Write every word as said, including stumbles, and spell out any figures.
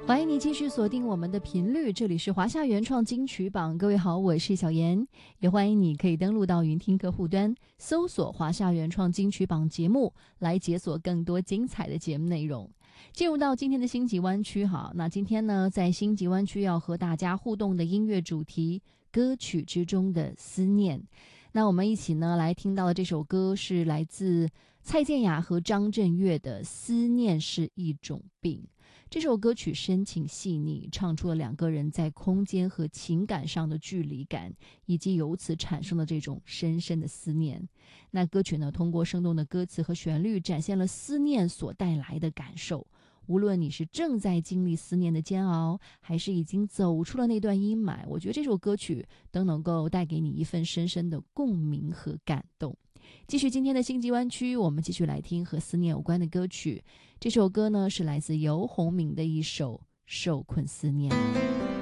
欢迎你继续锁定我们的频率，这里是华夏原创金曲榜。各位好，我是小妍，也欢迎你可以登录到云听客户端，搜索华夏原创金曲榜节目，来解锁更多精彩的节目内容。进入到今天的星级湾区，好，那今天呢，在星级湾区要和大家互动的音乐主题，歌曲之中的思念。那我们一起呢来听到的这首歌是来自蔡健雅和张震岳的《思念是一种病》。这首歌曲深情细腻，唱出了两个人在空间和情感上的距离感，以及由此产生的这种深深的思念。那歌曲呢，通过生动的歌词和旋律，展现了思念所带来的感受。无论你是正在经历思念的煎熬，还是已经走出了那段阴霾，我觉得这首歌曲都能够带给你一份深深的共鸣和感动。继续今天的星际湾区，我们继续来听和思念有关的歌曲。这首歌呢，是来自游鸿明的一首《受困思念》。